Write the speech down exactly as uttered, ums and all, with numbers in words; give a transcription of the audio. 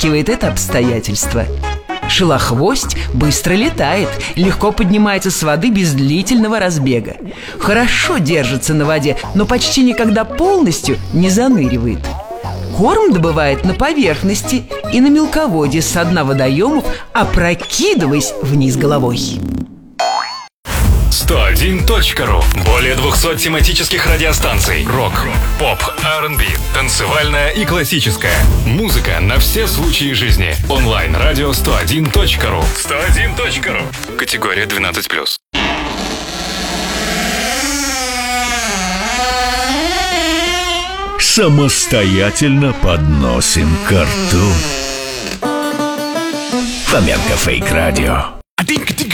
подчеркивает это обстоятельство. Шелохвость быстро летает, легко поднимается с воды без длительного разбега. Хорошо держится на воде, но почти никогда полностью не заныривает. Корм добывает на поверхности и на мелководье с дна водоемов, опрокидываясь вниз головой. сто один точка ру. Более двухсот тематических радиостанций. Рок, поп, ар энд би, танцевальная и классическая. Музыка на все случаи жизни. Онлайн-радио сто один точка ру. сто один точка ру. Категория двенадцать плюс. Самостоятельно подносим ко рту. Фоменко Фейк Радио.